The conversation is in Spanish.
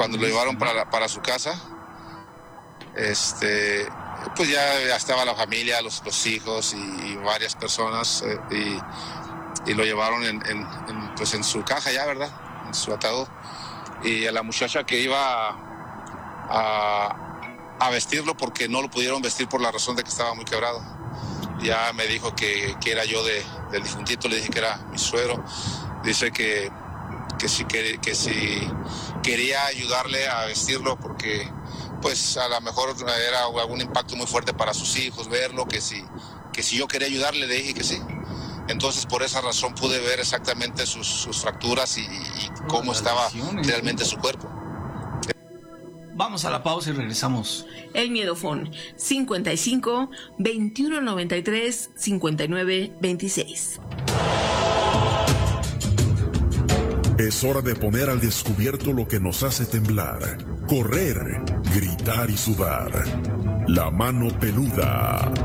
cuando lo llevaron para su casa, pues ya estaba la familia, los hijos y varias personas, y lo llevaron en su caja ya, ¿verdad? En su ataúd. Y a la muchacha que iba a vestirlo, porque no lo pudieron vestir por la razón de que estaba muy quebrado, ya me dijo que era yo del difuntito. Le dije que era mi suegro. Dice que si quería ayudarle a vestirlo, porque pues a lo mejor era algún impacto muy fuerte para sus hijos verlo, que si yo quería ayudarle. Le dije que sí. Entonces por esa razón pude ver exactamente sus fracturas y cómo estaba realmente su cuerpo. Vamos a la pausa y regresamos. El Miedofón 55 21 93 59 26. Es hora de poner al descubierto lo que nos hace temblar, correr, gritar y sudar. La mano peluda.